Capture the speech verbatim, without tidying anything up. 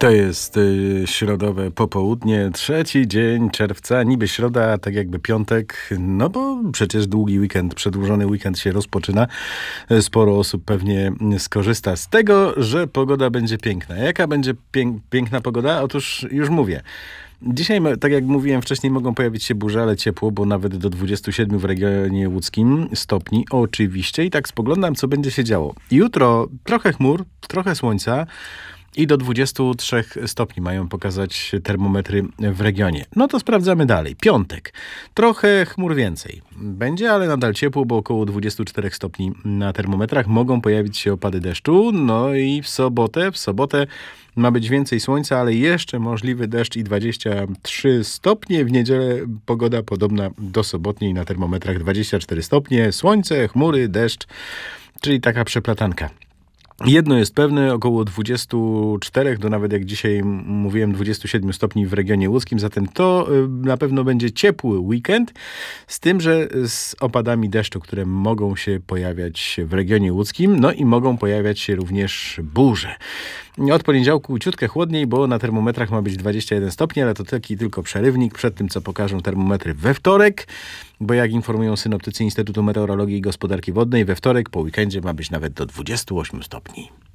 To jest y, środowe popołudnie, trzeci dzień czerwca, niby środa, tak jakby piątek, no bo przecież długi weekend, przedłużony weekend się rozpoczyna. Sporo osób pewnie skorzysta z tego, że pogoda będzie piękna. Jaka będzie pięk- piękna pogoda? Otóż już mówię. Dzisiaj, tak jak mówiłem wcześniej, mogą pojawić się burze, ale ciepło, bo nawet do dwudziestu siedmiu w regionie łódzkim stopni, oczywiście. I tak spoglądam, co będzie się działo. Jutro trochę chmur, trochę słońca, i do dwudziestu trzech stopni mają pokazać termometry w regionie. No to sprawdzamy dalej. Piątek. Trochę chmur więcej. Będzie, ale nadal ciepło, bo około dwudziestu czterech stopni na termometrach. Mogą pojawić się opady deszczu. No i w sobotę, w sobotę ma być więcej słońca, ale jeszcze możliwy deszcz i dwadzieścia trzy stopnie. W niedzielę pogoda podobna do sobotniej na termometrach dwadzieścia cztery stopnie. Słońce, chmury, deszcz, czyli taka przeplatanka. Jedno jest pewne, około dwudziestu czterech do nawet jak dzisiaj mówiłem dwudziestu siedmiu stopni w regionie łódzkim, zatem to na pewno będzie ciepły weekend, z tym, że z opadami deszczu, które mogą się pojawiać w regionie łódzkim, no i mogą pojawiać się również burze. Od poniedziałku ciutkę chłodniej, bo na termometrach ma być dwadzieścia jeden stopni, ale to taki tylko przerywnik przed tym, co pokażą termometry we wtorek, bo jak informują synoptycy Instytutu Meteorologii i Gospodarki Wodnej, we wtorek po weekendzie ma być nawet do dwudziestu ośmiu stopni.